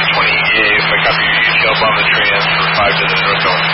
28, if I copy you, shell bomb the trans for 5 to the north.